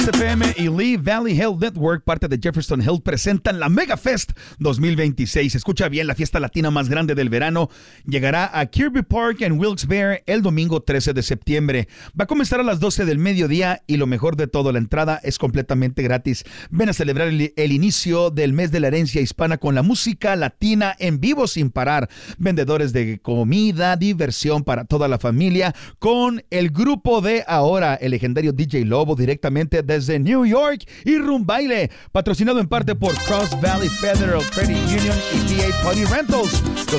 FM y Lee Valley Health Network, parte de Jefferson Health, presentan la Mega Fest 2026. Escucha bien, la fiesta latina más grande del verano llegará a Kirby Park en Wilkes-Barre el domingo 13 de septiembre. Va a comenzar a las 12 del mediodía y lo mejor de todo, la entrada es completamente gratis. Ven a celebrar el inicio del mes de la herencia hispana con la música latina en vivo sin parar. Vendedores de comida, diversión para toda la familia con el grupo de ahora, el legendario DJ Lobo, directamente desde New York, y Rumbaile, patrocinado en parte por Cross Valley Federal Credit Union y VA Party Rentals. Los